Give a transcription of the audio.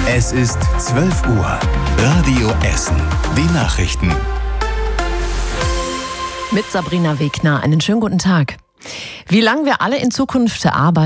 Es ist 12 Uhr. Radio Essen. Die Nachrichten. Mit Sabrina Wegner. Einen schönen guten Tag. Wie lange wir alle in Zukunft arbeiten